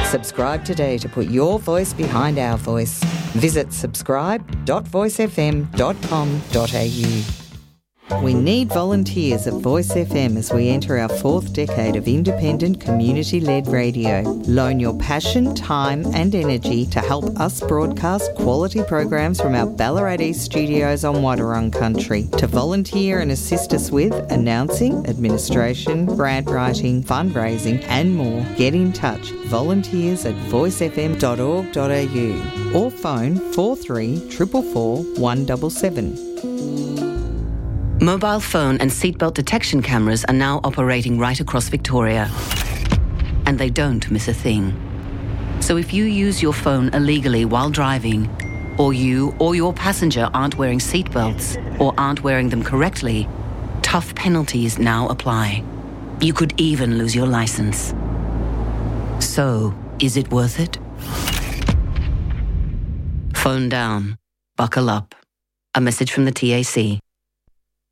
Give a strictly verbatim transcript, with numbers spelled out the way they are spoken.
Subscribe today to put your voice behind our voice. Visit subscribe dot voice f m dot com dot a u. We need volunteers at Voice F M as we enter our fourth decade of independent community-led radio. Loan your passion, time and energy to help us broadcast quality programs from our Ballarat East studios on Wadawurrung country. To volunteer and assist us with announcing, administration, grant writing, fundraising and more, get in touch. Volunteers at voice f m dot org dot a u or phone four three four four four one seven seven. Mobile phone and seatbelt detection cameras are now operating right across Victoria. And they don't miss a thing. So if you use your phone illegally while driving, or you or your passenger aren't wearing seatbelts or aren't wearing them correctly, tough penalties now apply. You could even lose your license. So, is it worth it? Phone down. Buckle up. A message from the T A C.